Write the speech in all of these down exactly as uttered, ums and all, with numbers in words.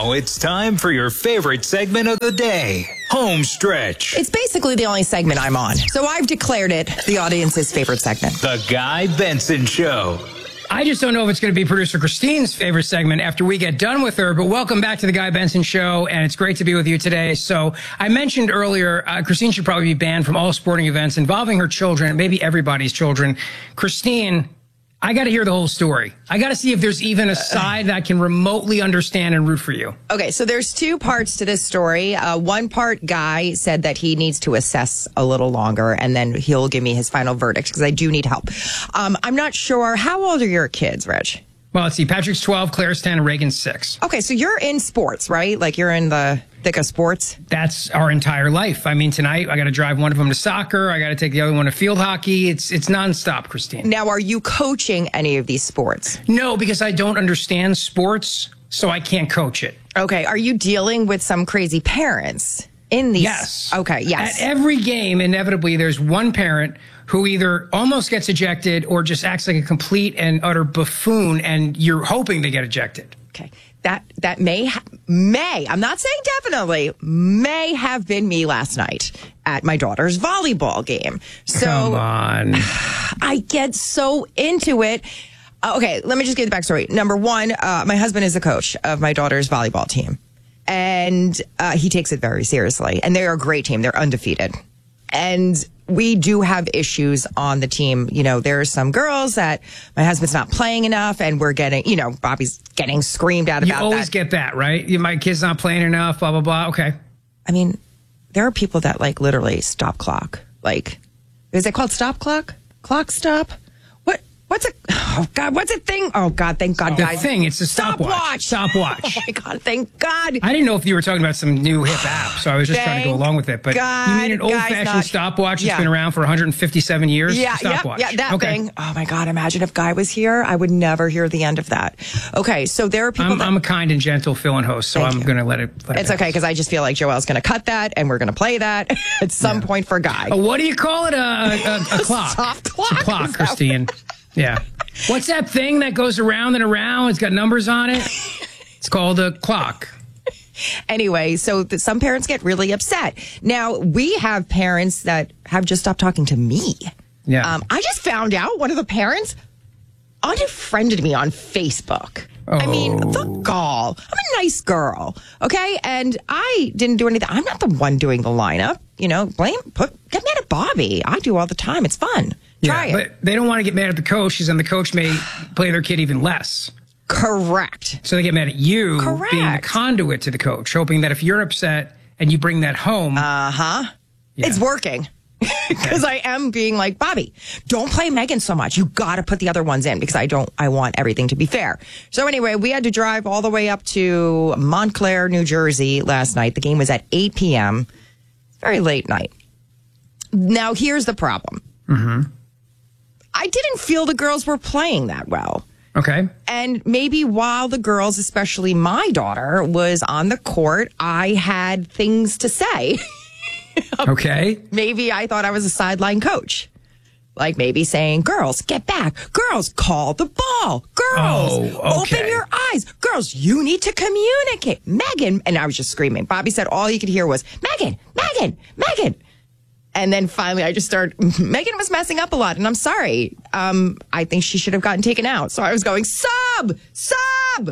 Now it's time for your favorite segment of the day, Home Stretch. It's basically the only segment I'm on, so I've declared it the audience's favorite segment. The Guy Benson Show. I just don't know if it's going to be producer Christine's favorite segment after we get done with her, but welcome back to the Guy Benson Show, and it's great to be with you today. So I mentioned earlier, uh, Christine should probably be banned from all sporting events involving her children, maybe everybody's children. Christine, I got to hear the whole story. I got to see if there's even a side that I can remotely understand and root for you. Okay, so there's two parts to this story. Uh, one part, Guy said that he needs to assess a little longer, and then he'll give me his final verdict, because I do need help. Um, I'm not sure. How old are your kids, Reg? Well, let's see. Patrick's twelve, Claire's ten, and Reagan's six. Okay, so you're in sports, right? Like you're in the thick of sports? That's our entire life. I mean, tonight I got to drive one of them to soccer. I got to take the other one to field hockey. It's it's nonstop, Christine. Now, are you coaching any of these sports? No, because I don't understand sports, so I can't coach it. Okay, are you dealing with some crazy parents in these? Yes. Okay, yes. At every game, inevitably, there's one parent who either almost gets ejected or just acts like a complete and utter buffoon, and you're hoping they get ejected. Okay. That that may, ha- may, I'm not saying definitely, may have been me last night at my daughter's volleyball game. So Come on. I get so into it. Uh, okay, let me just give the backstory. Number one, uh, my husband is the coach of my daughter's volleyball team, and uh, he takes it very seriously. And they're a great team. They're undefeated. And we do have issues on the team. You know, there are some girls that my husband's not playing enough, and we're getting, you know, Bobby's getting screamed at You about always that. get that, right? You- My kid's not playing enough, blah, blah, blah. Okay. I mean, there are people that like literally stop clock. Like, is it called stop clock? Clock stop? What? What's it? Oh God, what's it thing? Oh God, thank God, The guys. thing, it's a stopwatch. Stopwatch. Stopwatch. Oh my God, thank God. I didn't know if you were talking about some new hip app, so I was just trying to go Thank along with it. But God, you mean an guys, old-fashioned not- stopwatch that's Yeah. been around for one hundred fifty-seven years? Yeah, yeah, Stopwatch. yeah, that Okay. thing. Oh my God, imagine if Guy was here, I would never hear the end of that. Okay, so there are people I'm, that... I'm a kind and gentle fill-in host, so Thank I'm you. going to let it let it It's okay, pass. because I just feel like Joelle's going to cut that, and we're going to play that at some point for Guy. Uh, what do you call it? A, a, a, a clock. Soft It's clock? a Is clock, that Christine. Yeah. What's that thing that goes around and around? It's got numbers on it. It's called a clock. Anyway, so th- some parents get really upset. Now, we have parents that have just stopped talking to me. Yeah. Um, I just found out one of the parents unfriended me on Facebook. I mean, the gall. I'm a nice girl, okay? And I didn't do anything. I'm not the one doing the lineup. You know, blame, put, get mad at Bobby. I do all the time. It's fun. Try yeah, it. but they don't want to get mad at the coach, because then the coach may play their kid even less. Correct. So they get mad at you Correct. being the conduit to the coach, hoping that if you're upset and you bring that home, Uh huh. Yeah. It's working. Because I am being like, Bobby, don't play Megan so much. You got to put the other ones in, because I don't, I want everything to be fair. So anyway, we had to drive all the way up to Montclair, New Jersey last night. The game was at eight p.m. Very late night. Now, here's the problem. Mm-hmm. I didn't feel the girls were playing that well. okay. And maybe while the girls, especially my daughter, was on the court, I had things to say. Okay. Maybe I thought I was a sideline coach. Like maybe saying, girls, get back. Girls, call the ball. Girls, Oh, okay. open your eyes. Girls, you need to communicate. Megan. And I was just screaming. Bobby said all he could hear was, Megan, Megan, Megan. And then finally I just started, Megan was messing up a lot. And I'm sorry. Um, I think she should have gotten taken out. So I was going, sub, sub.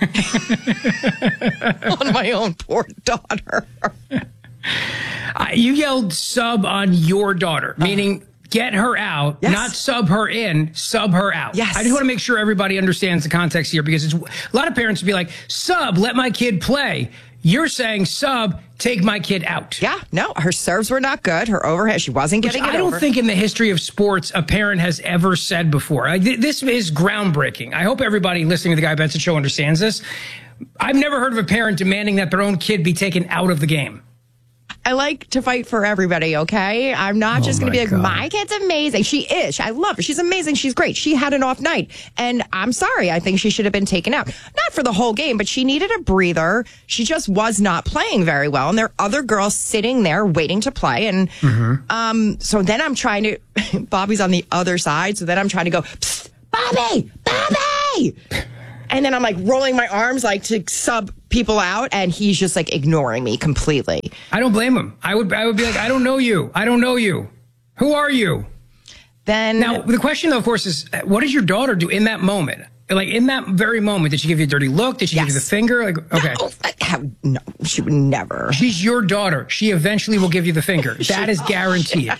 On my own poor daughter. Uh, you yelled sub on your daughter, meaning get her out, Yes. not sub her in, sub her out. Yes. I just want to make sure everybody understands the context here, because it's, a lot of parents would be like, sub, let my kid play. You're saying sub, take my kid out. Yeah, no, her serves were not good. Her overhead, she wasn't Which getting it I don't over. think in the history of sports a parent has ever said before. Like, th- this is groundbreaking. I hope everybody listening to the Guy Benson Show understands this. I've never heard of a parent demanding that their own kid be taken out of the game. I like to fight for everybody, okay? I'm not Oh just going to my be like, God. my kid's amazing. She is. I love her. She's amazing. She's great. She had an off night. And I'm sorry. I think she should have been taken out. Not for the whole game, but she needed a breather. She just was not playing very well. And there are other girls sitting there waiting to play. And um, so then I'm trying to, Bobby's on the other side. So then I'm trying to go, Psst, Bobby, Bobby. And then I'm like rolling my arms like to sub people out, and he's just like ignoring me completely. I don't blame him. I would I would be like, I don't know you. I don't know you. Who are you? Then now the question, though, of course, is what does your daughter do in that moment? Like in that very moment, did she give you a dirty look? Did she yes. give you the finger? Like, okay. No, I have, no, she would never. She's your daughter. She eventually will give you the finger. That is guaranteed.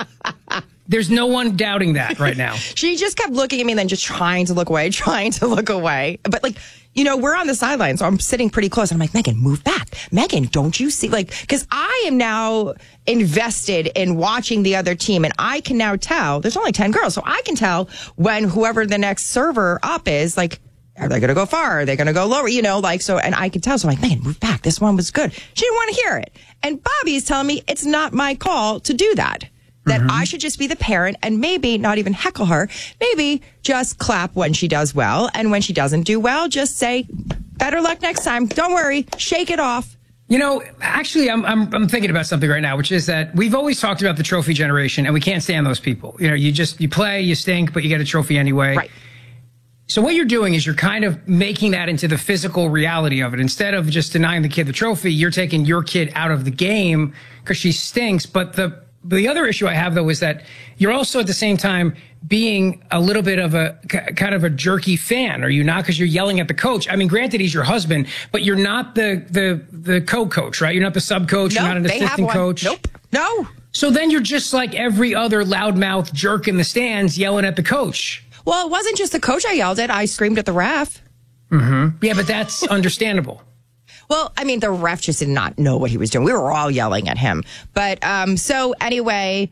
There's no one doubting that right now. She just kept looking at me and then just trying to look away, trying to look away. But like, you know, we're on the sideline, so I'm sitting pretty close. And I'm like, Megan, move back. Megan, don't you see? Like, because I am now invested in watching the other team, and I can now tell, there's only ten girls, so I can tell when whoever the next server up is, like, are they going to go far? Are they going to go lower? You know, like, so, and I can tell. So I'm like, Megan, move back. This one was good. She didn't want to hear it. And Bobby's telling me it's not my call to do that. That mm-hmm. I should just be the parent and maybe not even heckle her. Maybe just clap when she does well. And when she doesn't do well, just say, better luck next time. Don't worry. Shake it off. You know, actually, I'm, I'm I'm thinking about something right now, which is that we've always talked about the trophy generation, and we can't stand those people. You know, you just, you play, you stink, but you get a trophy anyway. Right. So what you're doing is you're kind of making that into the physical reality of it. Instead of just denying the kid the trophy, you're taking your kid out of the game because she stinks. But the the other issue I have, though, is that you're also at the same time being a little bit of a kind of a jerky fan, are you not? Because you're yelling at the coach. I mean, granted, he's your husband, but you're not the the the co-coach, right? You're not the sub-coach. Nope, you're not an assistant coach. Nope. No. So then you're just like every other loudmouth jerk in the stands yelling at the coach. Well, it wasn't just the coach I yelled at. I screamed at the ref. Mm-hmm. Yeah, but that's understandable. Well, I mean, the ref just did not know what he was doing. We were all yelling at him. But um, so anyway,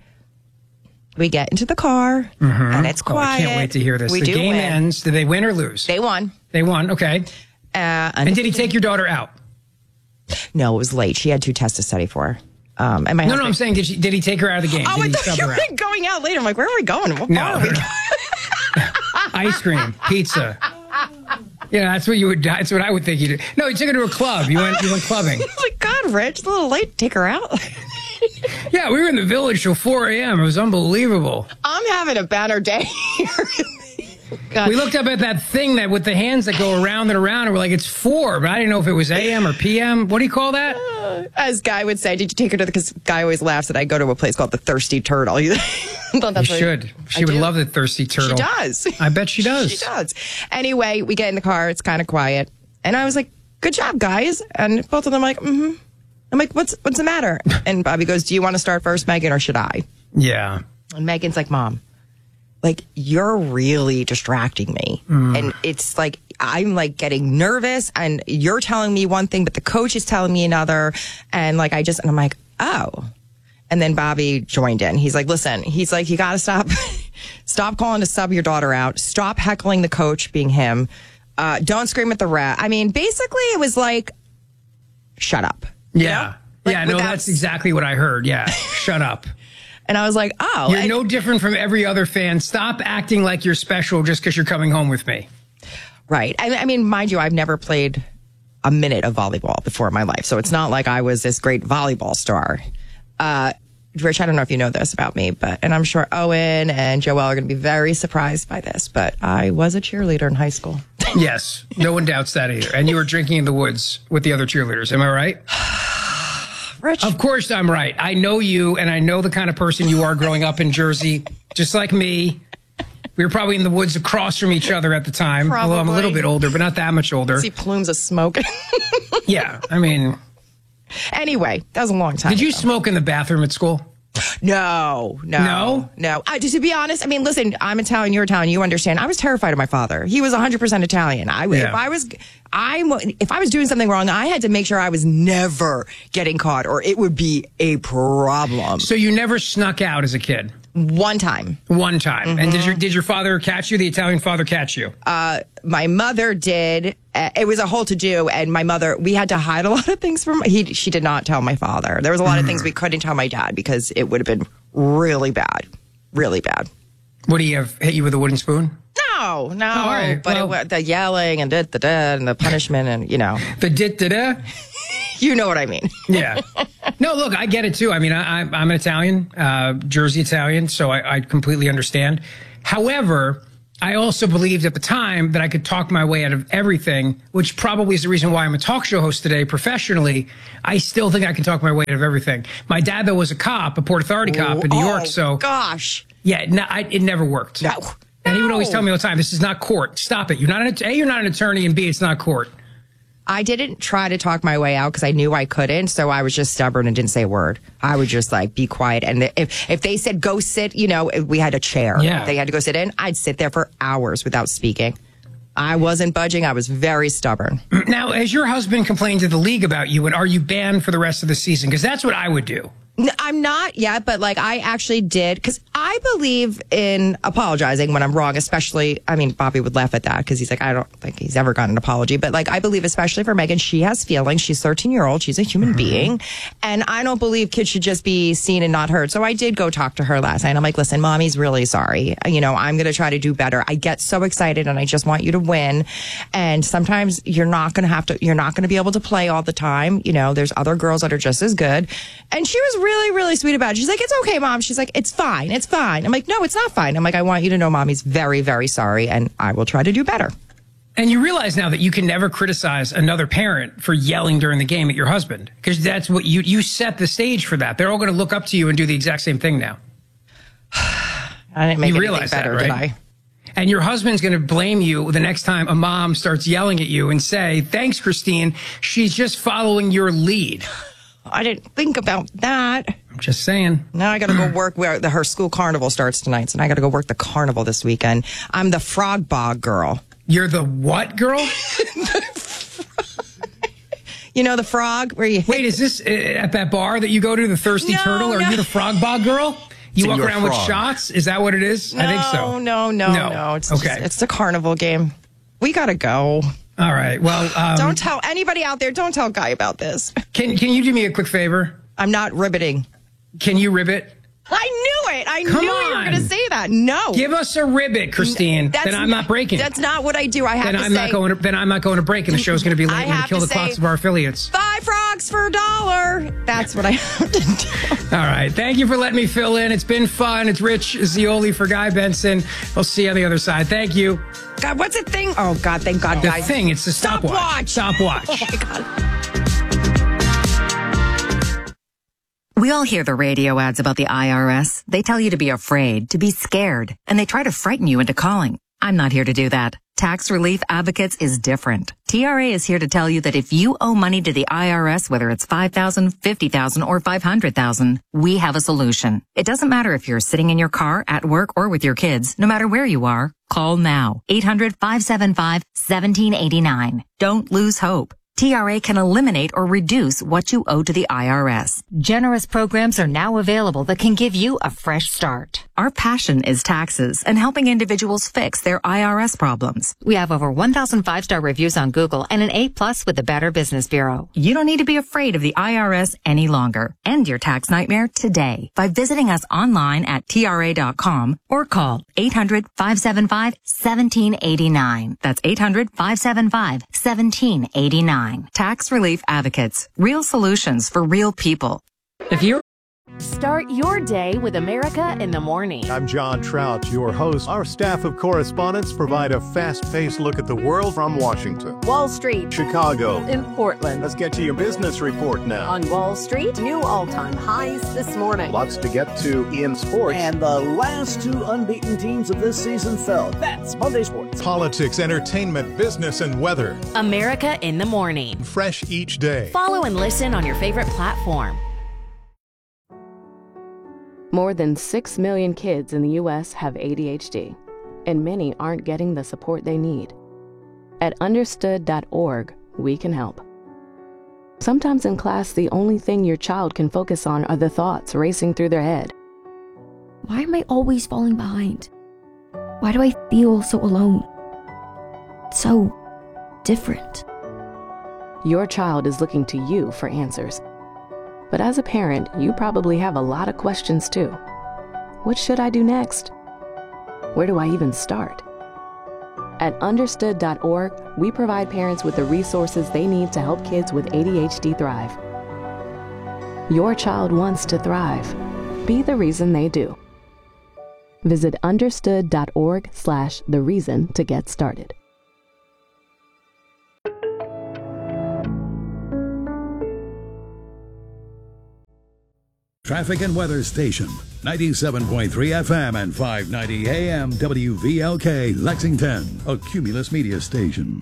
we get into the car, mm-hmm. and it's quiet. Oh, I can't wait to hear this. We the do game win. ends. Did they win or lose? They won. They won. Okay. Uh, and did he take your daughter out? No, it was late. She had two tests to study for. Um, and my no, husband, no, I'm saying, did, she, did he take her out of the game? Oh, did I he thought sub you her were out? going out later. I'm like, where are we going? What no. are we going? Ice cream, pizza. Yeah, that's what you would. That's what I would think you did. No, you took her to a club. You went. You went clubbing. Oh my God, Rich, it's a little late to take her out. Yeah, we were in the village till four a.m. It was unbelievable. I'm having a banner day here. God. We looked up at that thing that with the hands that go around and around, and we're like, it's four, but I didn't know if it was A M or P M. What do you call that? Uh, as Guy would say, did you take her to the, because Guy always laughs that I go to a place called the Thirsty Turtle. You that's you should. She I would do. love the Thirsty Turtle. She does. I bet she does. She does. Anyway, we get in the car. It's kind of quiet. And I was like, good job, guys. And both of them like, mm-hmm. I'm like, what's what's the matter? And Bobby goes, do you want to start first, Megan, or should I? Yeah. And Megan's like, Mom, like, you're really distracting me. Mm. And it's like, I'm like getting nervous and you're telling me one thing, but the coach is telling me another. And like, I just, and I'm like, oh. And then Bobby joined in. He's like, listen, he's like, you got to stop, stop calling to sub your daughter out. Stop heckling the coach, being him. Uh, don't scream at the ref. I mean, basically it was like, shut up. Yeah. You know? Like, yeah, no, that's exactly what I heard. Yeah. Shut up. And I was like, oh. You're and, no different from every other fan. Stop acting like you're special just because you're coming home with me. Right. I, I mean, mind you, I've never played a minute of volleyball before in my life. So it's not like I was this great volleyball star. Uh, Rich, I don't know if you know this about me, but, and I'm sure Owen and Joelle are going to be very surprised by this, but I was a cheerleader in high school. Yes. No one doubts that either. And you were drinking in the woods with the other cheerleaders. Am I right? Rich. Of course I'm right. I know you, and I know the kind of person you are growing up in Jersey, just like me. We were probably in the woods across from each other at the time. Probably. Although I'm a little bit older, but not that much older. See plumes of smoke. Yeah, I mean. Anyway, that was a long time Did you ago. smoke in the bathroom at school? No, no, no, no. I, to be honest, I mean, listen, I'm Italian, you're Italian, you understand. I was terrified of my father. He was one hundred percent Italian. I, yeah. if I was, I, if I was doing something wrong, I had to make sure I was never getting caught, or it would be a problem. So you never snuck out as a kid? One time. One time. Mm-hmm. And did your did your father catch you? The Italian father catch you? Uh, my mother did. Uh, it was a whole to do, and my mother, we had to hide a lot of things from. He she did not tell my father. There was a lot mm. of things we couldn't tell my dad because it would have been really bad, really bad. Would he have hit you with a wooden spoon? No, no. Oh, all right. But well, it, the yelling and da da da and the punishment and you know the dit da da. You know what I mean? Yeah. No, look, I get it too. I mean, I, I'm an Italian, uh, Jersey Italian, so I, I completely understand. However, I also believed at the time that I could talk my way out of everything, which probably is the reason why I'm a talk show host today professionally. I still think I can talk my way out of everything. My dad, though, was a cop, a Port Authority cop in New oh, York. So, gosh. Yeah, no, I, it never worked. No. And he would No. always tell me all the time, this is not court. Stop it. You're not an, A, you're not an attorney, and B, it's not court. I didn't try to talk my way out because I knew I couldn't. So I was just stubborn and didn't say a word. I would just like be quiet. And if, if they said go sit, you know, we had a chair. Yeah. They had to go sit in. I'd sit there for hours without speaking. I wasn't budging. I was very stubborn. Now, has your husband complained to the league about you, and are you banned for the rest of the season? Because that's what I would do. N- I'm not yet, but like I actually did because I believe in apologizing when I'm wrong, especially, I mean, Bobby would laugh at that because he's like, I don't think he's ever gotten an apology. But like, I believe, especially for Megan, she has feelings. She's thirteen year old. She's a human mm-hmm. being. And I don't believe kids should just be seen and not heard. So I did go talk to her last night. I'm like, listen, mommy's really sorry. You know, I'm going to try to do better. I get so excited and I just want you to win. And sometimes you're not going to have to, you're not going to be able to play all the time. You know, there's other girls that are just as good. And she was really, really sweet about it. She's like, it's okay, Mom. She's like, it's fine. It's fine. I'm like, no, it's not fine. I'm like, I want you to know Mommy's very, very sorry and I will try to do better. And you realize now that you can never criticize another parent for yelling during the game at your husband because that's what you, you set the stage for that. They're all going to look up to you and do the exact same thing now. I didn't make you anything realize better, that, right? did I? And your husband's going to blame you the next time a mom starts yelling at you and say, thanks, Christine. She's just following your lead. I didn't think about that. I'm just saying. Now I got to go work where the, her school carnival starts tonight. So now I got to go work the carnival this weekend. I'm the frog bog girl. You're the what girl? You know, the frog where you... Wait, is this uh, at that bar that you go to, the Thirsty No, Turtle? Are no. you the frog bog girl? You So walk you're a around with frog. shots? Is that what it is? No, I think so. no, no, No. no. It's Okay. just, it's the carnival game. We got to go. All right. Well, um, Don't tell anybody out there. Don't tell Guy about this. can can you do me a quick favor? I'm not ribbiting. Can you ribbit? I knew it. I Come knew you were on. going to say that. No. Give us a ribbit, Christine. That's Then I'm not breaking. That's not what I do. I have Then to I'm say. not going. To, then I'm not going to break, and the show's going to be late. I and going to have kill to the clocks say- of our affiliates. Five frogs for a dollar. That's what I have to do. All right. Thank you for letting me fill in. It's been fun. It's Rich Zioli for Guy Benson. We'll see you on the other side. Thank you. God, what's the thing? Oh, God, thank God, The guys. thing. It's the stopwatch. Stopwatch. Stopwatch. Oh, my God. We all hear the radio ads about the I R S. They tell you to be afraid, to be scared, and they try to frighten you into calling. I'm not here to do that. Tax Relief Advocates is different. T R A is here to tell you that if you owe money to the I R S, whether it's five thousand dollars, fifty thousand dollars, or five hundred thousand dollars, we have a solution. It doesn't matter if you're sitting in your car, at work, or with your kids. No matter where you are, call now. eight hundred, five seven five, one seven eight nine. Don't lose hope. T R A can eliminate or reduce what you owe to the I R S. Generous programs are now available that can give you a fresh start. Our passion is taxes and helping individuals fix their I R S problems. We have over one thousand five-star reviews on Google and an A plus with the Better Business Bureau. You don't need to be afraid of the I R S any longer. End your tax nightmare today by visiting us online at T R A dot com or call eight hundred, five seven five, one seven eight nine. That's eight hundred, five seven five, one seven eight nine. Tax Relief Advocates. Real solutions for real people. If you're Start your day with America in the Morning. I'm John Trout, your host. Our staff of correspondents provide a fast-paced look at the world from Washington, Wall Street, Chicago. in Portland. Let's get to your business report now. On Wall Street, new all-time highs this morning. Lots to get to in sports. And the last two unbeaten teams of this season fell. That's Monday Sports. Politics, entertainment, business, and weather. America in the Morning. Fresh each day. Follow and listen on your favorite platform. More than six million kids in the U S have A D H D, and many aren't getting the support they need. At understood dot org, we can help. Sometimes in class, the only thing your child can focus on are the thoughts racing through their head. Why am I always falling behind? Why do I feel so alone? So different. Your child is looking to you for answers. But as a parent, you probably have a lot of questions too. What should I do next? Where do I even start? At understood dot org, we provide parents with the resources they need to help kids with A D H D thrive. Your child wants to thrive. Be the reason they do. Visit understood.org slash the reason to get started. Traffic and weather station, ninety-seven point three F M and five ninety A M W V L K, Lexington, a Cumulus media station.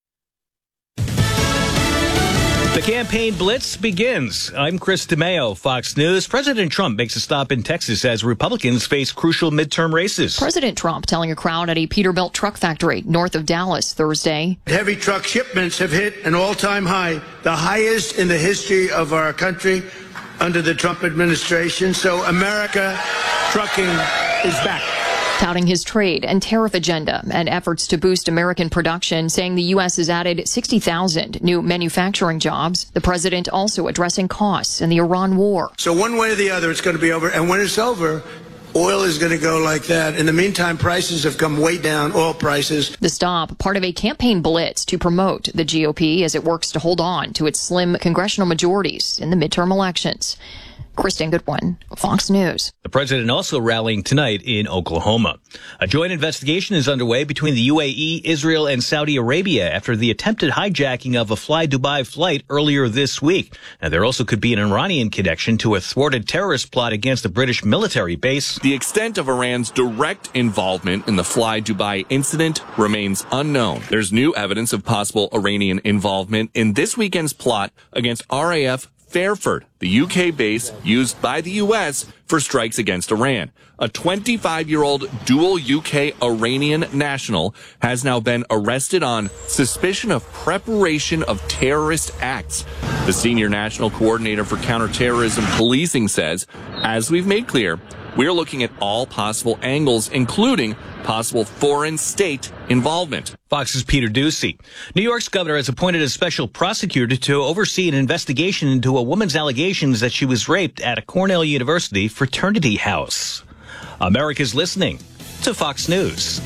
The campaign blitz begins. I'm Chris DeMeo, Fox News. President Trump makes a stop in Texas as Republicans face crucial midterm races. President Trump telling a crowd at a Peterbilt truck factory north of Dallas Thursday. Heavy truck shipments have hit an all-time high, the highest in the history of our country under the Trump administration. So America trucking is back. Touting his trade and tariff agenda and efforts to boost American production, saying the U S has added sixty thousand new manufacturing jobs. The president also addressing costs in the Iran war. So one way or the other, it's going to be over. And when it's over, oil is going to go like that. In the meantime, prices have come way down, oil prices. The stop, part of a campaign blitz to promote the G O P as it works to hold on to its slim congressional majorities in the midterm elections. Kristen Goodwin, Fox News. The president also rallying tonight in Oklahoma. A joint investigation is underway between the U A E, Israel, and Saudi Arabia after the attempted hijacking of a Fly Dubai flight earlier this week. And there also could be an Iranian connection to a thwarted terrorist plot against a British military base. The extent of Iran's direct involvement in the Fly Dubai incident remains unknown. There's new evidence of possible Iranian involvement in this weekend's plot against R A F Fairford, the U K base used by the U S for strikes against Iran. A twenty-five-year-old dual U K-Iranian national has now been arrested on suspicion of preparation of terrorist acts. The senior national coordinator for counterterrorism policing says, as we've made clear, we're looking at all possible angles, including possible foreign state involvement. Fox's Peter Doocy. New York's governor has appointed a special prosecutor to oversee an investigation into a woman's allegations that she was raped at a Cornell University fraternity house. America's listening to Fox News.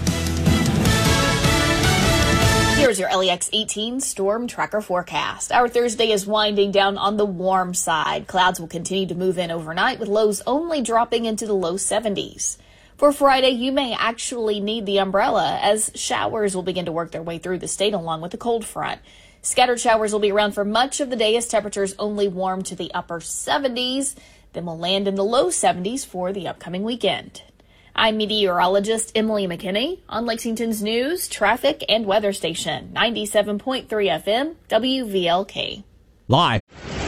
Here's your L E X eighteen Storm Tracker forecast. Our Thursday is winding down on the warm side. Clouds will continue to move in overnight with lows only dropping into the low seventies. For Friday, you may actually need the umbrella as showers will begin to work their way through the state along with the cold front. Scattered showers will be around for much of the day as temperatures only warm to the upper seventies. Then we'll land in the low seventies for the upcoming weekend. I'm meteorologist Emily McKinney on Lexington's news, traffic, and weather station, ninety-seven point three F M, W V L K. Live.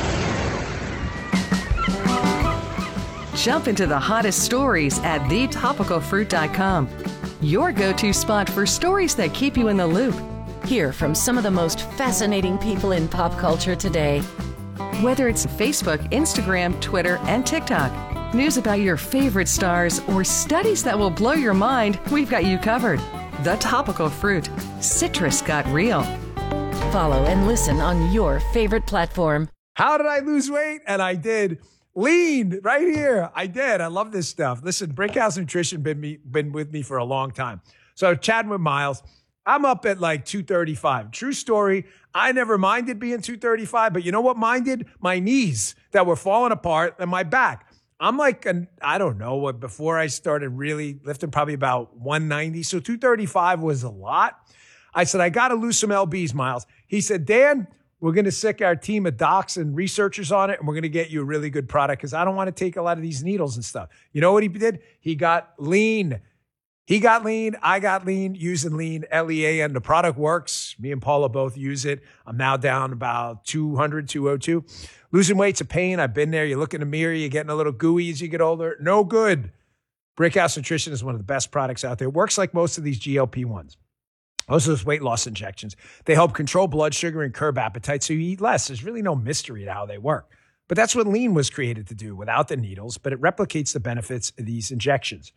Jump into the hottest stories at the topical fruit dot com. Your go-to spot for stories that keep you in the loop. Hear from some of the most fascinating people in pop culture today. Whether it's Facebook, Instagram, Twitter, and TikTok, news about your favorite stars, or studies that will blow your mind, we've got you covered. The Topical Fruit. Citrus got real. Follow and listen on your favorite platform. How did I lose weight? And I did. Lean right here. I did. I love this stuff. Listen, Brickhouse Nutrition been me been with me for a long time. So chatting with Miles, I'm up at like two thirty-five. True story. I never minded being two thirty-five, but you know what minded? My knees that were falling apart and my back. I'm like, an, I don't know what, before I started really lifting, probably about one ninety. So two thirty-five was a lot. I said, I got to lose some L Bs, Miles. He said, Dan, we're going to sick our team of docs and researchers on it, and we're going to get you a really good product because I don't want to take a lot of these needles and stuff. You know what he did? He got lean. He got lean. I got lean using lean, L E A N. The product works. Me and Paula both use it. I'm now down about two hundred, two oh two. Losing weight's a pain. I've been there. You look in the mirror, you're getting a little gooey as you get older. No good. Brickhouse Nutrition is one of the best products out there. It works like most of these G L P ones. Most of those weight loss injections. They help control blood sugar and curb appetite so you eat less. There's really no mystery to how they work. But that's what lean was created to do without the needles, but it replicates the benefits of these injections.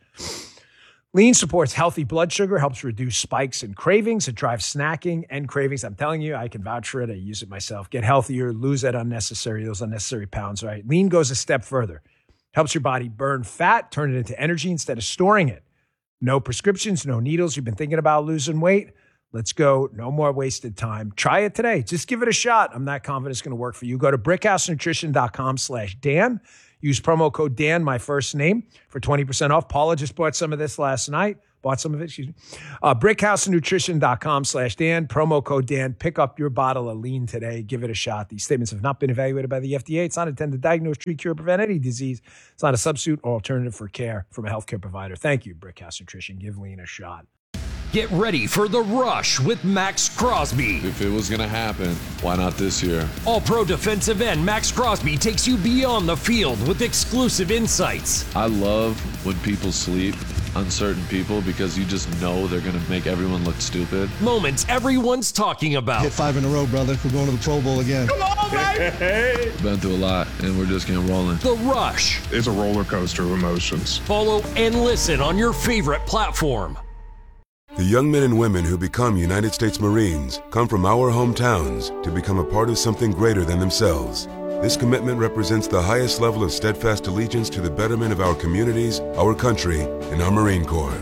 Lean supports healthy blood sugar, helps reduce spikes and cravings. It drives snacking and cravings. I'm telling you, I can vouch for it. I use it myself. Get healthier, lose that unnecessary, those unnecessary pounds, right? Lean goes a step further. Helps your body burn fat, turn it into energy instead of storing it. No prescriptions, no needles. You've been thinking about losing weight? Let's go. No more wasted time. Try it today. Just give it a shot. I'm not confident it's going to work for you. Go to brickhouse nutrition dot com slash Dan. Use promo code Dan, my first name, for twenty percent off. Paula just bought some of this last night. Bought some of it, excuse me. Uh, brickhousenutrition.com slash Dan, promo code Dan. Pick up your bottle of lean today. Give it a shot. These statements have not been evaluated by the F D A. It's not intended to diagnose, treat, cure, or prevent any disease. It's not a substitute or alternative for care from a healthcare provider. Thank you, Brickhouse Nutrition. Give lean a shot. Get ready for The Rush with Max Crosby. If it was going to happen, why not this year? All-Pro defensive end Max Crosby takes you beyond the field with exclusive insights. I love when people sleep on certain people because you just know they're going to make everyone look stupid. Moments everyone's talking about. Hit five in a row, brother. We're going to the Pro Bowl again. Come on, baby! Been through a lot, and we're just getting rolling. The Rush. It's a roller coaster of emotions. Follow and listen on your favorite platform. The young men and women who become United States Marines come from our hometowns to become a part of something greater than themselves. This commitment represents the highest level of steadfast allegiance to the betterment of our communities, our country, and our Marine Corps.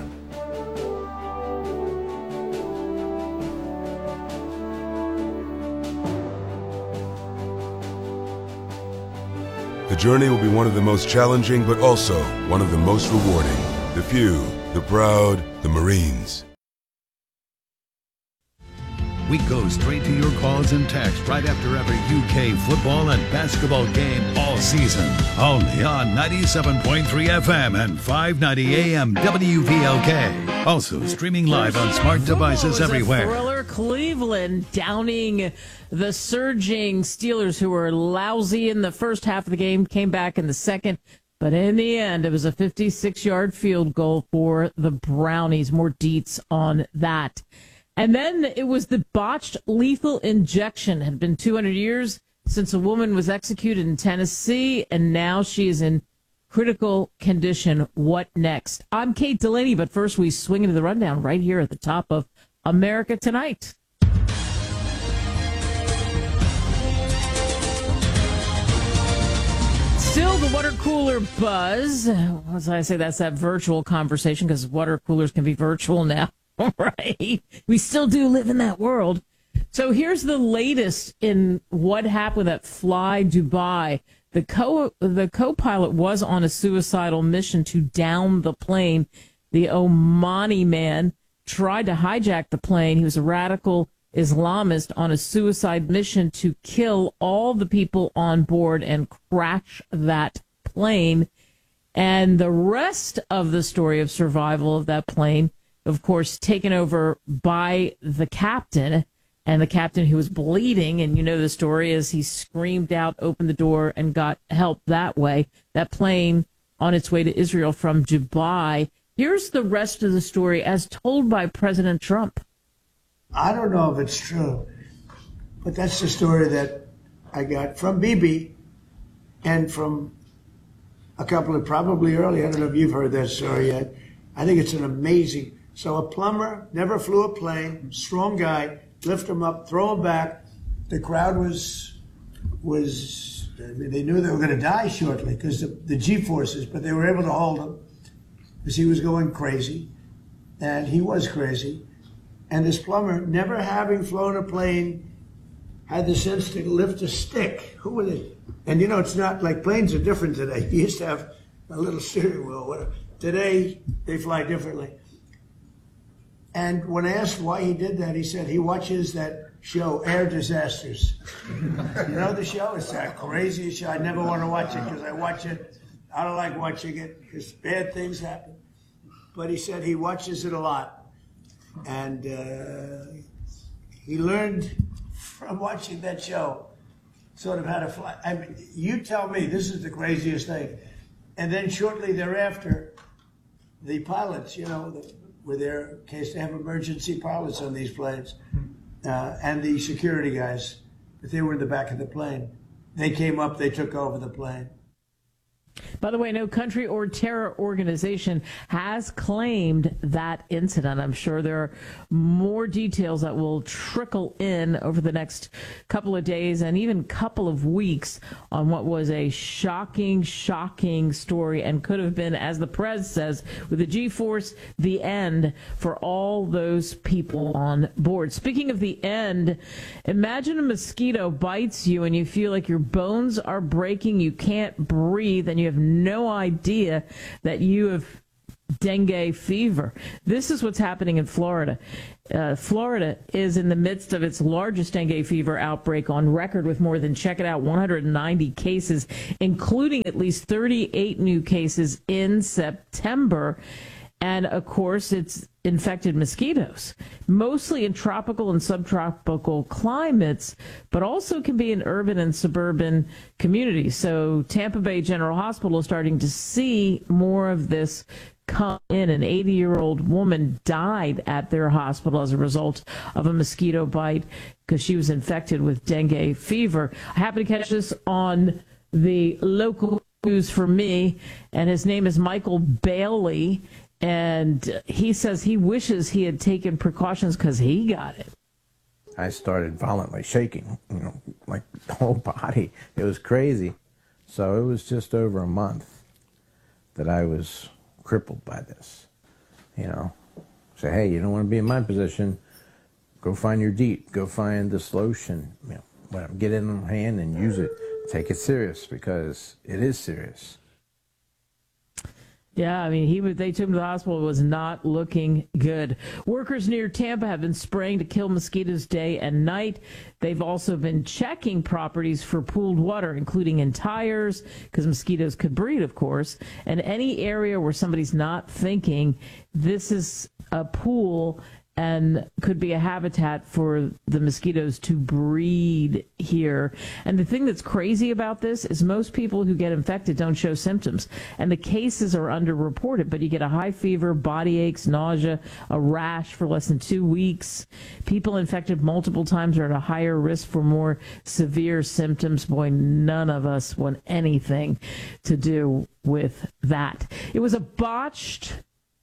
The journey will be one of the most challenging, but also one of the most rewarding. The few, the proud, the Marines. We go straight to your calls and texts right after every U K football and basketball game all season. Only on ninety-seven point three F M and five ninety A M W V L K. Also streaming live on smart devices everywhere. Thriller. Cleveland downing the surging Steelers, who were lousy in the first half of the game, came back in the second. But in the end, it was a fifty-six-yard field goal for the Brownies. More deets on that. And then it was the botched lethal injection. It had been two hundred years since a woman was executed in Tennessee, and now she is in critical condition. What next? I'm Kate Delaney, but first we swing into the rundown right here at the top of America Tonight. Still the water cooler buzz. As I say, that's that virtual conversation because water coolers can be virtual now. Right. We still do live in that world. So here's the latest in what happened at Fly Dubai. The co the co-pilot was on a suicidal mission to down the plane. The Omani man tried to hijack the plane. He was a radical Islamist on a suicide mission to kill all the people on board and crash that plane. And the rest of the story of survival of that plane, of course, taken over by the captain, and the captain who was bleeding. And you know the story as he screamed out, opened the door, and got help that way. That plane on its way to Israel from Dubai. Here's the rest of the story as told by President Trump. I don't know if it's true, but that's the story that I got from Bibi and from a couple of probably early. I don't know if you've heard that story yet. I think it's an amazing. So a plumber never flew a plane, strong guy, lift him up, throw him back. The crowd was, was I mean, they knew they were going to die shortly because the, the G-forces, but they were able to hold him because he was going crazy, and he was crazy. And this plumber, never having flown a plane, had the sense to lift a stick. Who would it? And you know, it's not like planes are different today. You used to have a little steering wheel, whatever. Today, they fly differently. And when asked why he did that, he said he watches that show, Air Disasters. You know the show? It's that crazy show. I never want to watch it because I watch it. I don't like watching it because bad things happen. But he said he watches it a lot. And uh, he learned from watching that show sort of how to fly. I mean, you tell me, this is the craziest thing. And then shortly thereafter, the pilots, you know, the, were there in case they have emergency pilots on these planes, uh, and the security guys, if they were in the back of the plane, they came up, they took over the plane. By the way, no country or terror organization has claimed that incident. I'm sure there are more details that will trickle in over the next couple of days and even couple of weeks on what was a shocking, shocking story and could have been, as the press says, with the G-force, the end for all those people on board. Speaking of the end, imagine a mosquito bites you and you feel like your bones are breaking, you can't breathe, and you you have no idea that you have dengue fever. This is what's happening in Florida. Uh, Florida is in the midst of its largest dengue fever outbreak on record with more than, check it out, one hundred ninety cases, including at least thirty-eight new cases in September. And, of course, it's infected mosquitoes, mostly in tropical and subtropical climates, but also can be in urban and suburban communities. So Tampa Bay General Hospital is starting to see more of this come in. An eighty-year-old woman died at their hospital as a result of a mosquito bite because she was infected with dengue fever. I happened to catch this on the local news for me, and his name is Michael Bailey. And he says he wishes he had taken precautions because he got it. I started violently shaking, you know, like the whole body. It was crazy. So it was just over a month that I was crippled by this. You know, say, hey, you don't want to be in my position. Go find your DEET. Go find this lotion. You know, whatever. Get it in your hand and use it. Take it serious because it is serious. Yeah, I mean, he was, they took him to the hospital. It was not looking good. Workers near Tampa have been spraying to kill mosquitoes day and night. They've also been checking properties for pooled water, including in tires, because mosquitoes could breed, of course. And any area where somebody's not thinking this is a pool and could be a habitat for the mosquitoes to breed here. And the thing that's crazy about this is most people who get infected don't show symptoms, and the cases are underreported, but you get a high fever, body aches, nausea, a rash for less than two weeks. People infected multiple times are at a higher risk for more severe symptoms. Boy, none of us want anything to do with that. It was a botched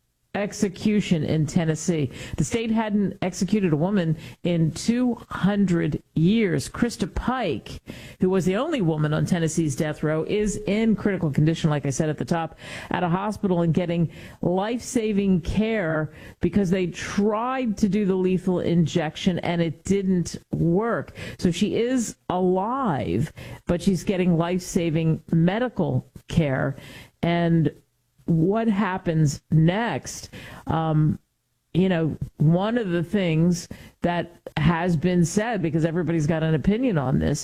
execution in Tennessee. The state hadn't executed a woman in two hundred years. Krista Pike, who was the only woman on Tennessee's death row, is in critical condition, like I said at the top, at a hospital and getting life-saving care because they tried to do the lethal injection and it didn't work. So she is alive, but she's getting life-saving medical care. And what happens next? Um, you know, one of the things that has been said, because everybody's got an opinion on this,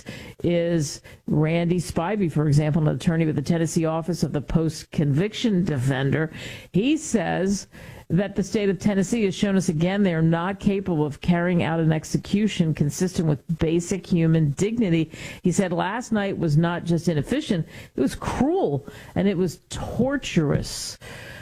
is Randy Spivey, for example, an attorney with the Tennessee Office of the Post-Conviction Defender. He says that the state of Tennessee has shown us again they are not capable of carrying out an execution consistent with basic human dignity. He said last night was not just inefficient, it was cruel and it was torturous.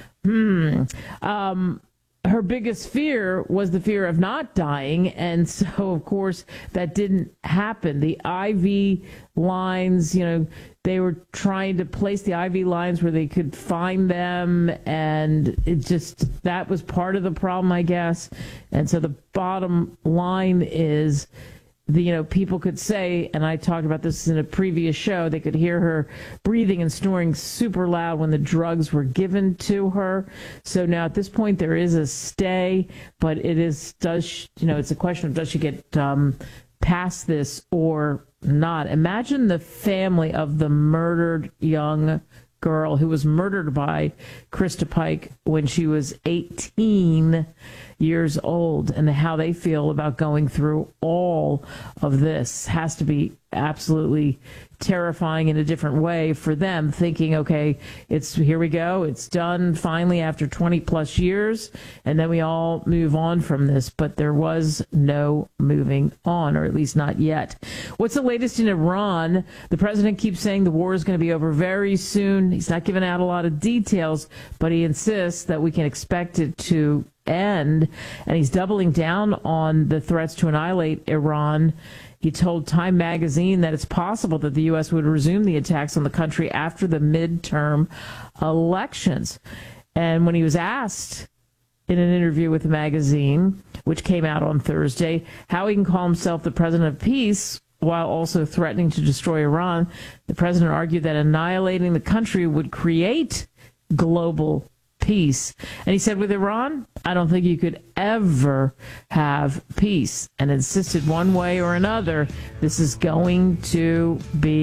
Hmm. Um, her biggest fear was the fear of not dying, and so, of course, that didn't happen. The I V lines, you know, they were trying to place the I V lines where they could find them, and it just, that was part of the problem, I guess. And so the bottom line is, the, you know, people could say, and I talked about this in a previous show, they could hear her breathing and snoring super loud when the drugs were given to her. So now at this point there is a stay, but it is, does, she, you know, it's a question of does she get um, past this or not. Imagine the family of the murdered young girl who was murdered by Krista Pike when she was eighteen years old, and how they feel about going through all of this. Has to be absolutely terrifying in a different way for them, thinking, okay, it's here we go, it's done finally after twenty plus years, and then we all move on from this. But there was no moving on, or at least not yet. What's the latest in Iran? The president keeps saying the war is going to be over very soon. He's not giving out a lot of details, but he insists that we can expect it to end, and he's doubling down on the threats to annihilate Iran. He told Time magazine that it's possible that the U S would resume the attacks on the country after the midterm elections. And when he was asked in an interview with the magazine, which came out on Thursday, how he can call himself the president of peace while also threatening to destroy Iran, the president argued that annihilating the country would create global peace. And he said, with Iran, I don't think you could ever have peace, and insisted one way or another, this is going to be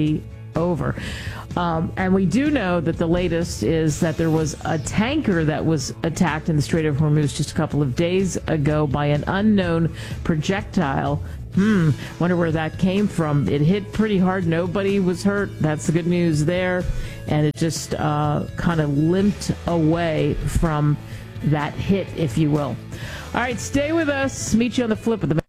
over. Um, and we do know that the latest is that there was a tanker that was attacked in the Strait of Hormuz just a couple of days ago by an unknown projectile. Hmm, wonder where that came from. It hit pretty hard. Nobody was hurt. That's the good news there. And it just uh, kind of limped away from that hit, if you will. All right, stay with us. Meet you on the flip of the...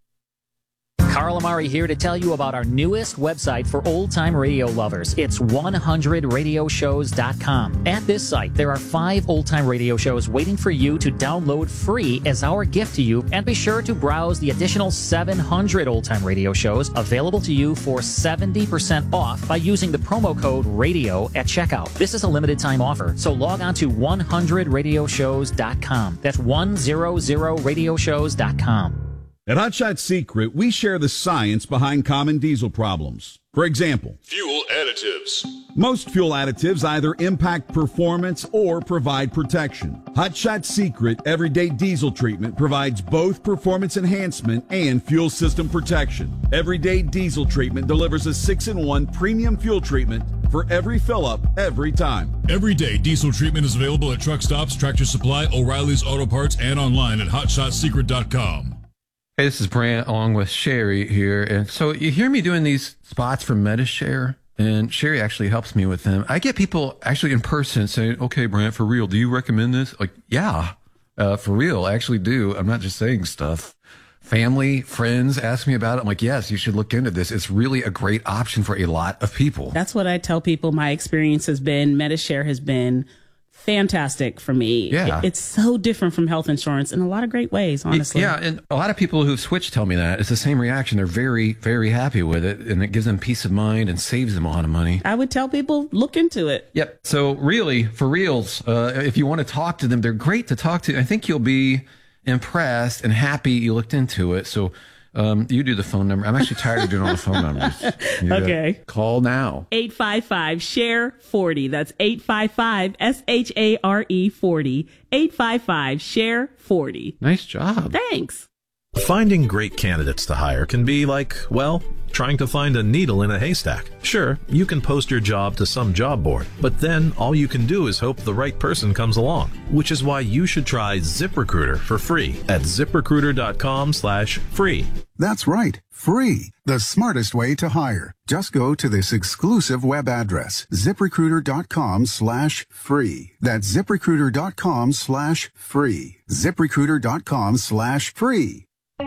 Carl Amari here to tell you about our newest website for old-time radio lovers. It's one hundred radio shows dot com. At this site, there are five old-time radio shows waiting for you to download free as our gift to you, and be sure to browse the additional seven hundred old-time radio shows available to you for seventy percent off by using the promo code RADIO at checkout. This is a limited-time offer, so log on to one hundred radio shows dot com. That's one hundred radio shows dot com. At Hot Shot Secret, we share the science behind common diesel problems. For example, fuel additives. Most fuel additives either impact performance or provide protection. Hot Shot Secret Everyday Diesel Treatment provides both performance enhancement and fuel system protection. Everyday Diesel Treatment delivers a six in one premium fuel treatment for every fill-up, every time. Everyday Diesel Treatment is available at truck stops, Tractor Supply, O'Reilly's Auto Parts, and online at hot shot secret dot com. Hey, this is Brant along with Sherry here. And so you hear me doing these spots for MediShare, and Sherry actually helps me with them. I get people actually in person saying, okay, Brant, for real, do you recommend this? Like, yeah, uh, for real, I actually do. I'm not just saying stuff. Family, friends ask me about it. I'm like, yes, you should look into this. It's really a great option for a lot of people. That's what I tell people my experience has been. MediShare has been fantastic for me. Yeah. It, it's so different from health insurance in a lot of great ways, honestly. Yeah, and a lot of people who've switched tell me that. It's the same reaction. They're very, very happy with it, and it gives them peace of mind and saves them a lot of money. I would tell people, look into it. Yep. So really, for reals, uh, if you want to talk to them, they're great to talk to. I think you'll be impressed and happy you looked into it. So um, you do the phone number. I'm actually tired of doing all the phone numbers. You Okay. Call now. eight five five, share forty. That's eight five five, S H A R E forty. eight five five, share forty. Nice job. Thanks. Finding great candidates to hire can be like, well, trying to find a needle in a haystack. Sure, you can post your job to some job board, but then all you can do is hope the right person comes along, which is why you should try ZipRecruiter for free at zip recruiter dot com slash free. That's right, free. The smartest way to hire. Just go to this exclusive web address, zip recruiter dot com slash free. That's zip recruiter dot com slash free. zip recruiter dot com slash free.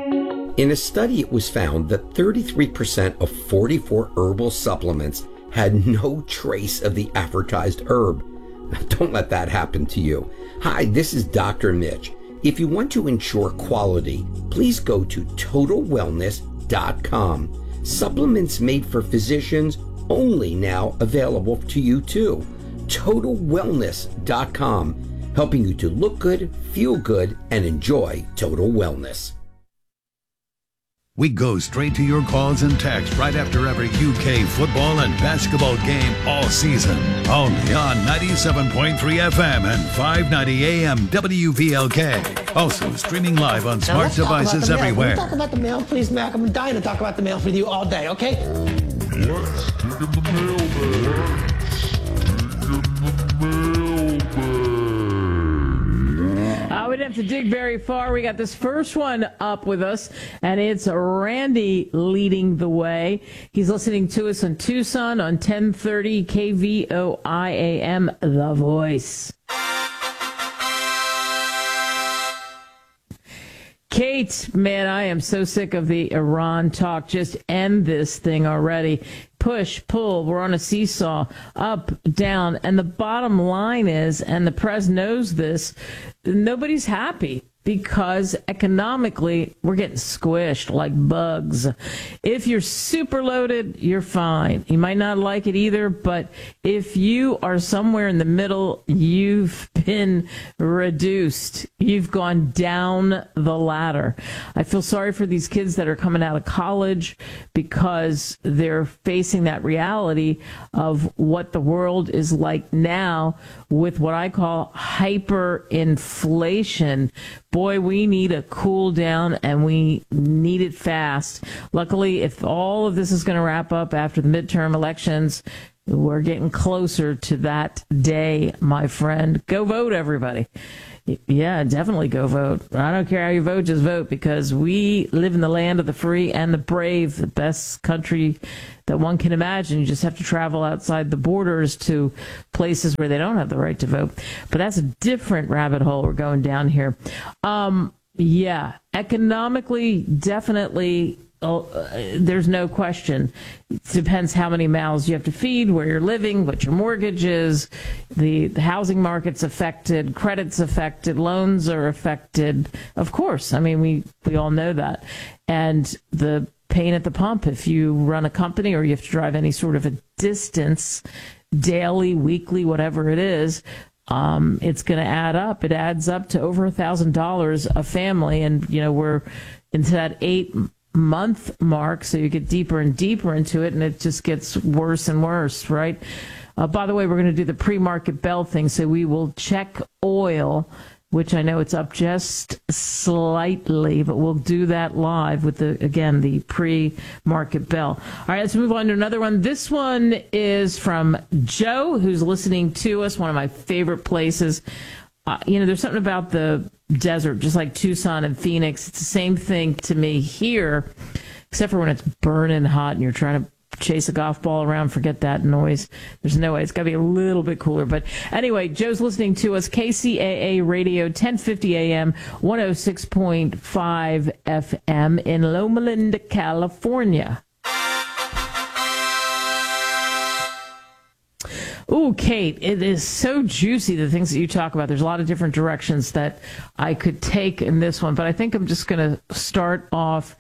In a study, it was found that thirty-three percent of forty-four herbal supplements had no trace of the advertised herb. Don't let that happen to you. Hi, this is Doctor Mitch. If you want to ensure quality, please go to total wellness dot com. Supplements made for physicians only now available to you too. total wellness dot com, helping you to look good, feel good, and enjoy total wellness. We go straight to your calls and texts right after every U K football and basketball game all season. Only on ninety-seven point three F M and five ninety A M W V L K. Also streaming live on smart devices everywhere. Can we talk about the mail, please, Mac? I'm dying to talk about the mail with you all day, okay? Let's get the mailbag. Uh, we didn't have to dig very far. We got this first one up with us, and it's Randy leading the way. He's listening to us in Tucson on ten thirty K V O I A M, The Voice. Kate, man, I am so sick of the Iran talk. Just end this thing already. Push, pull, we're on a seesaw, up, down. And the bottom line is, and the press knows this, nobody's happy because economically we're getting squished like bugs. If you're super loaded, you're fine. You might not like it either, but if you are somewhere in the middle, you've been reduced. You've gone down the ladder. I feel sorry for these kids that are coming out of college because they're facing that reality of what the world is like now with what I call hyperinflation. Boy, we need a cool down, and we need it fast. Luckily, if all of this is going to wrap up after the midterm elections, We're getting closer to that day, my friend. Go vote, everybody. Yeah, definitely go vote. I don't care how you vote, just vote, because we live in the land of the free and the brave, the best country that one can imagine. You just have to travel outside the borders to places where they don't have the right to vote. But that's a different rabbit hole we're going down here. Um, yeah, economically, definitely. Oh, uh, there's no question. It depends how many mouths you have to feed, where you're living, what your mortgage is. The, the housing market's affected, credit's affected, loans are affected. Of course. I mean, we, we all know that. And the pain at the pump, if you run a company or you have to drive any sort of a distance, daily, weekly, whatever it is, um, it's going to add up. It adds up to over a thousand dollars a family. And, you know, we're into that eight month mark, so you get deeper and deeper into it, and it just gets worse and worse, right? Uh, by the way, we're going to do the pre-market bell thing, so we will check oil, which I know it's up just slightly, but we'll do that live with, the again, the pre-market bell. All right, let's move on to another one. This one is from Joe, who's listening to us, one of my favorite places. Uh, you know, there's something about the desert, just like Tucson and Phoenix. It's the same thing to me here, except for when it's burning hot and you're trying to chase a golf ball around. Forget that noise. There's no way. It's got to be a little bit cooler. But anyway, Joe's listening to us, K C A A Radio, ten fifty A M, one oh six point five F M in Loma Linda, California. Ooh, Kate, it is so juicy, the things that you talk about. There's a lot of different directions that I could take in this one, but I think I'm just going to start off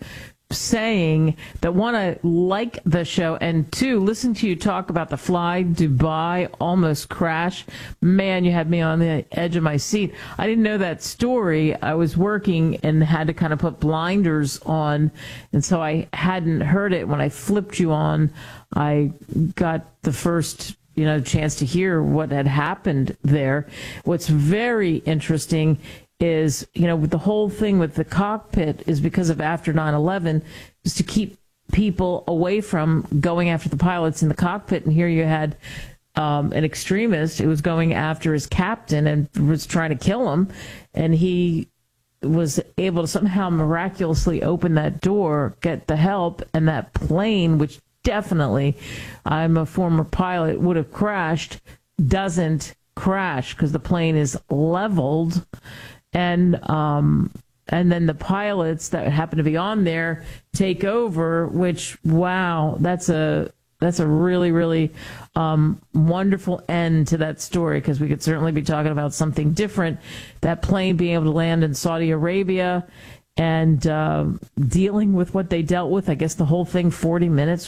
saying that, one, I like the show, and two, listen to you talk about the Fly Dubai almost crash. Man, you had me on the edge of my seat. I didn't know that story. I was working and had to kind of put blinders on, and so I hadn't heard it. When I flipped you on, I got the first you know, chance to hear what had happened there. What's very interesting is, you know, with the whole thing with the cockpit is because of after nine eleven, just to keep people away from going after the pilots in the cockpit. And here you had um, an extremist who was going after his captain and was trying to kill him. And he was able to somehow miraculously open that door, get the help, and that plane, which definitely, I'm a former pilot, would have crashed, doesn't crash because the plane is leveled. And um, and then the pilots that happen to be on there take over, which, wow, that's a that's a really, really um, wonderful end to that story, because we could certainly be talking about something different. That plane being able to land in Saudi Arabia and uh, dealing with what they dealt with, I guess the whole thing, forty minutes.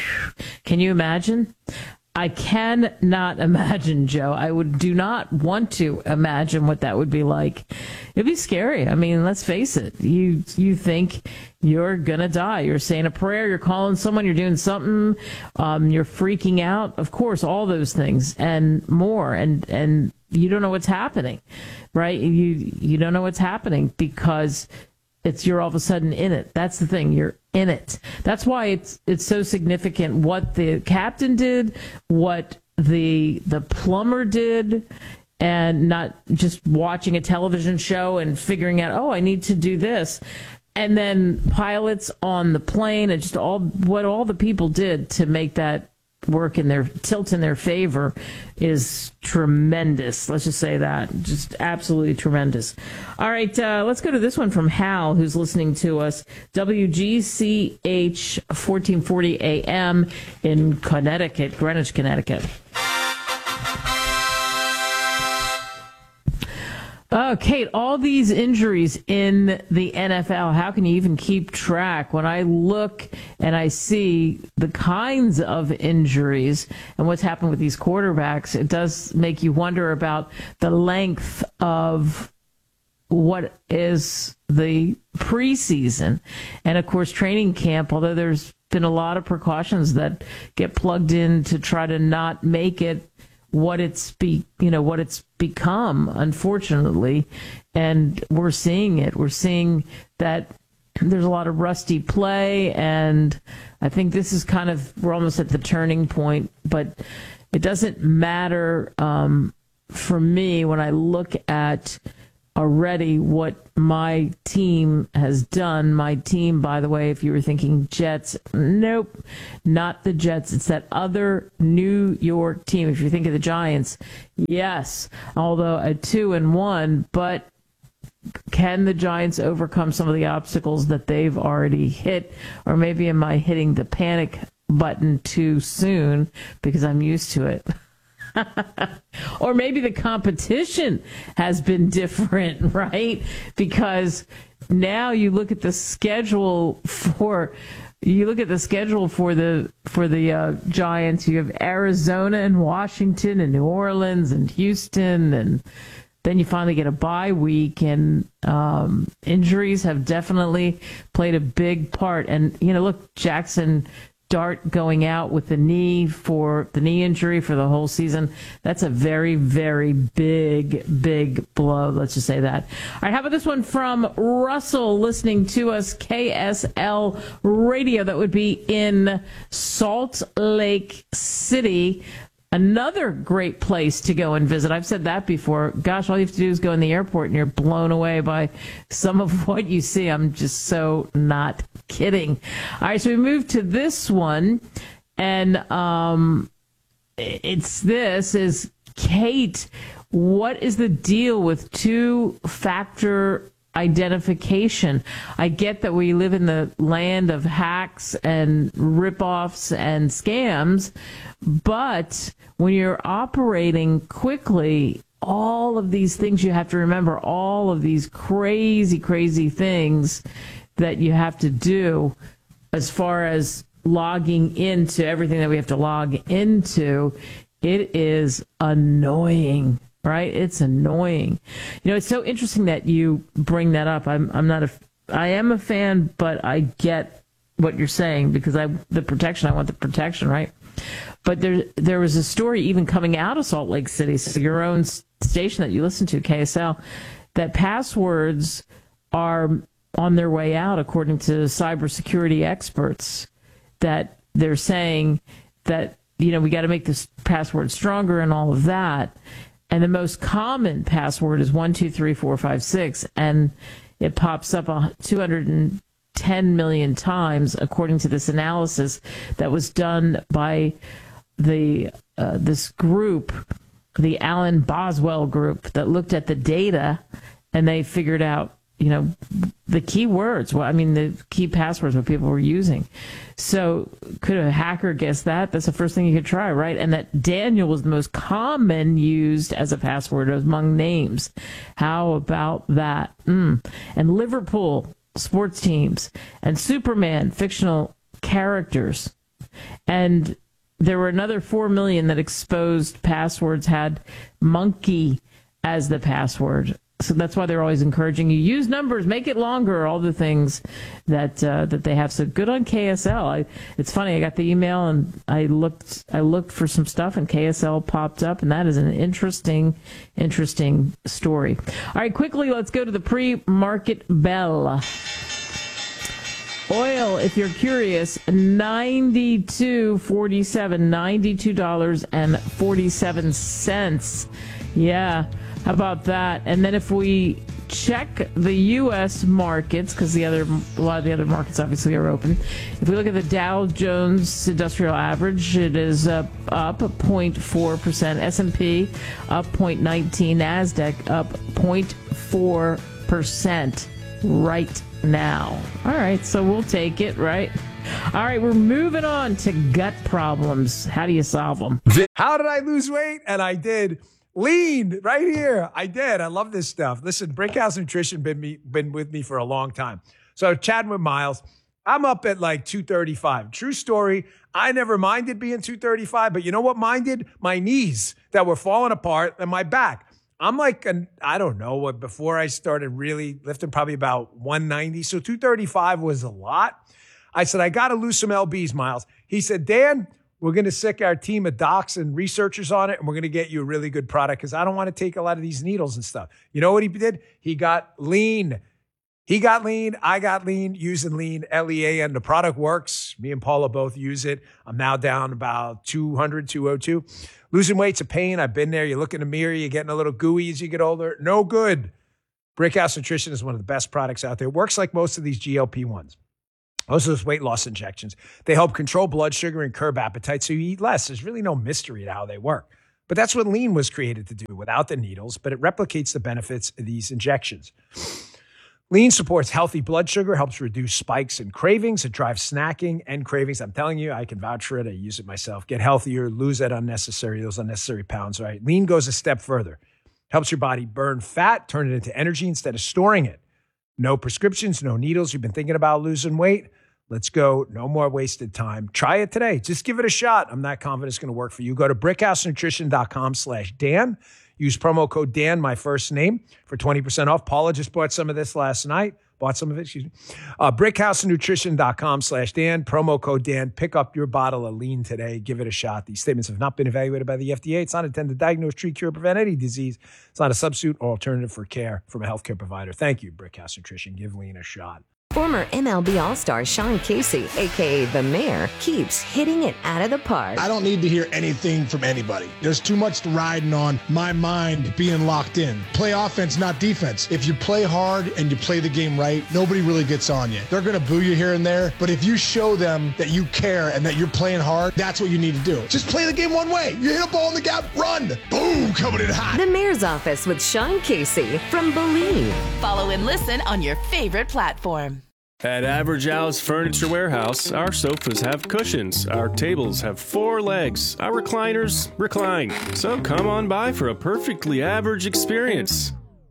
Can you imagine? I cannot imagine, Joe. I would do not want to imagine what that would be like. It'd be scary. I mean, let's face it. You you think you're going to die. You're saying a prayer. You're calling someone. You're doing something. Um, you're freaking out. Of course, all those things and more. And, and you don't know what's happening, right? You you don't know what's happening because it's you're all of a sudden in it. That's the thing. You're in it. That's why it's it's so significant what the captain did, what the the plumber did, and not just watching a television show and figuring out, oh, I need to do this. And then pilots on the plane and just all what all the people did to make that work in their tilt in their favor is tremendous. Let's just say that. Just absolutely tremendous. All right, uh, let's go to this one from Hal, who's listening to us. W G C H fourteen forty A M in Connecticut, Greenwich, Connecticut. Oh, Kate, all these injuries in the N F L, how can you even keep track? When I look and I see the kinds of injuries and what's happened with these quarterbacks, it does make you wonder about the length of what is the preseason. And, of course, training camp, although there's been a lot of precautions that get plugged in to try to not make it what it's be, you know, what it's become, unfortunately. And we're seeing it. We're seeing that there's a lot of rusty play, and I think this is kind of, we're almost at the turning point, but it doesn't matter um, for me when I look at already what my team has done. My team, by the way, if you were thinking Jets, nope, not the Jets. It's that other New York team. If you think of the Giants, yes, although a two and one, but can the Giants overcome some of the obstacles that they've already hit? Or maybe am I hitting the panic button too soon because I'm used to it? Or maybe the competition has been different, right? Because now you look at the schedule for you look at the schedule for the for the uh, Giants. You have Arizona and Washington and New Orleans and Houston, and then you finally get a bye week, and um, injuries have definitely played a big part. And, you know, look, Jackson Dart going out with the knee for the knee injury for the whole season. That's a very, very big, big blow. Let's just say that. All right, how about this one from Russell listening to us, K S L Radio. That would be in Salt Lake City. Another great place to go and visit. I've said that before. Gosh, all you have to do is go in the airport and you're blown away by some of what you see. I'm just so not kidding. All right, so we move to this one, and um, it's this is Kate. What is the deal with two-factor identification? I get that we live in the land of hacks and ripoffs and scams, but when you're operating quickly, all of these things you have to remember, all of these crazy, crazy things that you have to do as far as logging into everything that we have to log into, it is annoying. Right? It's annoying. You know, it's so interesting that you bring that up. I'm I'm not a I am a fan, but I get what you're saying because I the protection, I want the protection, right? But there there was a story even coming out of Salt Lake City, so your own station that you listen to, K S L, that passwords are on their way out according to cybersecurity experts, that they're saying that, you know, we got to make this password stronger and all of that. And the most common password is one, two, three, four, five, six, and it pops up two hundred ten million times, according to this analysis that was done by the uh, this group, the Alan Boswell group, that looked at the data, and they figured out, you know, the key words. Well, I mean, the key passwords what people were using. So could a hacker guess that? That's the first thing you could try, right? And that Daniel was the most common used as a password among names. How about that? Mm. And Liverpool sports teams and Superman fictional characters. And there were another four million that exposed passwords had monkey as the password. So that's why they're always encouraging you use numbers, make it longer, all the things that uh, that they have. So good on K S L. I, it's funny. I got the email and I looked. I looked for some stuff, and K S L popped up, and that is an interesting, interesting story. All right, quickly, let's go to the pre-market bell. Oil, if you're curious, ninety-two forty-seven, ninety-two dollars and forty-seven cents. Yeah. How about that? And then if we check the U S markets, because the other a lot of the other markets obviously are open. If we look at the Dow Jones Industrial Average, it is uh, up zero point four percent. S and P up zero point one nine. NASDAQ up zero point four percent right now. All right, so we'll take it, right? All right, we're moving on to gut problems. How do you solve them? How did I lose weight? And I did. Lean right here. I did. I love this stuff. Listen, Brinkhouse Nutrition been me been with me for a long time. So chatting with Miles, I'm up at like two thirty-five. True story. I never minded being two thirty-five, but you know what minded? My knees that were falling apart and my back. I'm like, an, I don't know what, before I started really lifting, probably about one ninety. So two thirty-five was a lot. I said, I got to lose some L Bs, Miles. He said, Dan, we're going to sick our team of docs and researchers on it, and we're going to get you a really good product because I don't want to take a lot of these needles and stuff. You know what he did? He got lean. He got lean. I got lean using lean, L E A N. The product works. Me and Paula both use it. I'm now down about two hundred, two oh two. Losing weight's a pain. I've been there. You look in the mirror, you're getting a little gooey as you get older. No good. Brickhouse Nutrition is one of the best products out there. It works like most of these G L P ones. Most of those weight loss injections. They help control blood sugar and curb appetite so you eat less. There's really no mystery to how they work. But that's what lean was created to do without the needles, but it replicates the benefits of these injections. Lean supports healthy blood sugar, helps reduce spikes and cravings. It drives snacking and cravings. I'm telling you, I can vouch for it. I use it myself. Get healthier, lose that unnecessary, those unnecessary pounds, right? Lean goes a step further. Helps your body burn fat, turn it into energy instead of storing it. No prescriptions, no needles. You've been thinking about losing weight? Let's go. No more wasted time. Try it today. Just give it a shot. I'm not confident it's going to work for you. Go to brickhousenutrition.com slash Dan. Use promo code Dan, my first name, for twenty percent off. Paula just bought some of this last night. Bought some of it, excuse me. Uh, brickhousenutrition.com slash Dan. Promo code Dan. Pick up your bottle of lean today. Give it a shot. These statements have not been evaluated by the F D A. It's not intended to diagnose, treat, cure, prevent any disease. It's not a substitute or alternative for care from a healthcare provider. Thank you, Brickhouse Nutrition. Give lean a shot. Former M L B All-Star Sean Casey, a k a. The Mayor, keeps hitting it out of the park. I don't need to hear anything from anybody. There's too much riding on my mind being locked in. Play offense, not defense. If you play hard and you play the game right, nobody really gets on you. They're going to boo you here and there, but if you show them that you care and that you're playing hard, that's what you need to do. Just play the game one way. You hit a ball in the gap, run. Boom, coming in hot. The Mayor's Office with Sean Casey from Believe. Follow and listen on your favorite platform. At Average Al's Furniture Warehouse, our sofas have cushions, our tables have four legs, our recliners recline. So come on by for a perfectly average experience.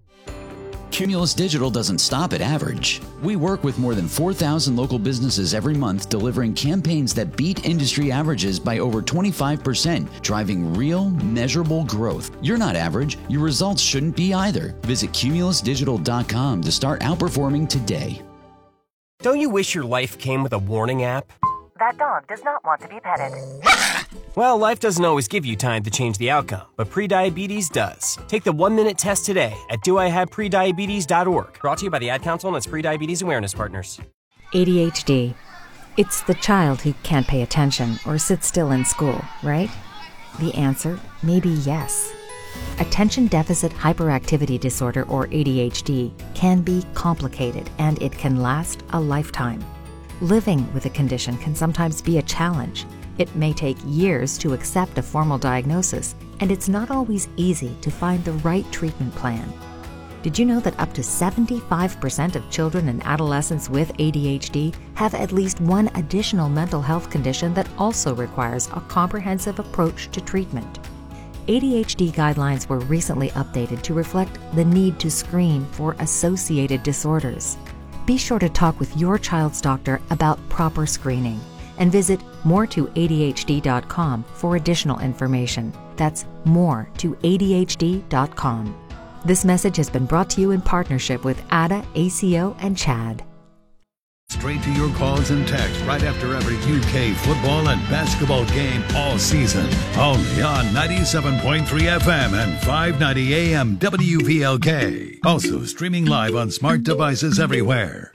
Cumulus Digital doesn't stop at average. We work with more than four thousand local businesses every month, delivering campaigns that beat industry averages by over twenty-five percent, driving real, measurable growth. You're not average. Your results shouldn't be either. Visit cumulus digital dot com to start outperforming today. Don't you wish your life came with a warning app? That dog does not want to be petted. Well, life doesn't always give you time to change the outcome, but prediabetes does. Take the one-minute test today at do I have prediabetes dot org. Brought to you by the Ad Council and its Prediabetes Awareness Partners. A D H D. It's the child who can't pay attention or sit still in school, right? The answer may be yes. Attention Deficit Hyperactivity Disorder, or A D H D, can be complicated and it can last a lifetime. Living with a condition can sometimes be a challenge. It may take years to accept a formal diagnosis, and it's not always easy to find the right treatment plan. Did you know that up to seventy-five percent of children and adolescents with A D H D have at least one additional mental health condition that also requires a comprehensive approach to treatment? A D H D guidelines were recently updated to reflect the need to screen for associated disorders. Be sure to talk with your child's doctor about proper screening and visit more to A D H D dot com for additional information. That's more to A D H D dot com. This message has been brought to you in partnership with A D A, A C O, and CHAD. Straight to your calls and texts right after every U K football and basketball game all season. Only on ninety-seven point three F M and five ninety A M W V L K. Also streaming live on smart devices everywhere.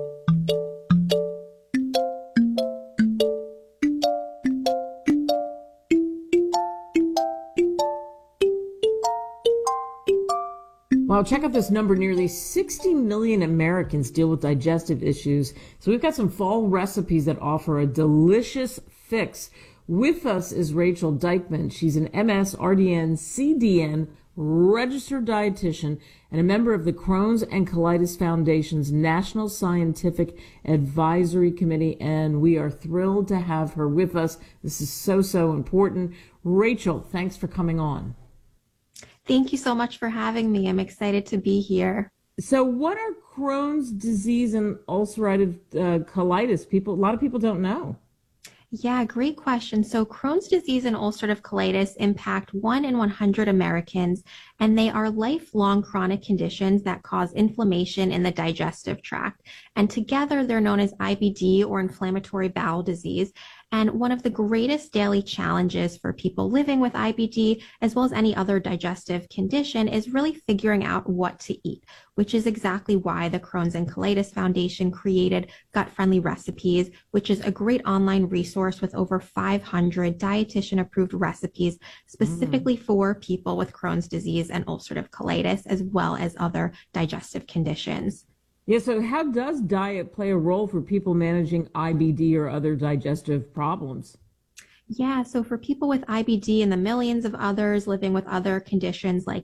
Wow, check out this number. Nearly sixty million Americans deal with digestive issues. So we've got some fall recipes that offer a delicious fix. With us is Rachel Dykman. She's an M S, R D N, C D N, registered dietitian, and a member of the Crohn's and Colitis Foundation's National Scientific Advisory Committee. And we are thrilled to have her with us. This is so, so important. Rachel, thanks for coming on. Thank you so much for having me. I'm excited to be here. So what are Crohn's disease and ulcerative uh, colitis? People, a lot of people don't know. Yeah, great question. So Crohn's disease and ulcerative colitis impact one in one hundred Americans, and they are lifelong chronic conditions that cause inflammation in the digestive tract. And together they're known as I B D, or inflammatory bowel disease. And one of the greatest daily challenges for people living with I B D, as well as any other digestive condition, is really figuring out what to eat, which is exactly why the Crohn's and Colitis Foundation created Gut Friendly Recipes, which is a great online resource with over five hundred dietitian-approved recipes specifically mm. for people with Crohn's disease and ulcerative colitis, as well as other digestive conditions. Yeah, so how does diet play a role for people managing I B D or other digestive problems? Yeah, so for people with I B D and the millions of others living with other conditions like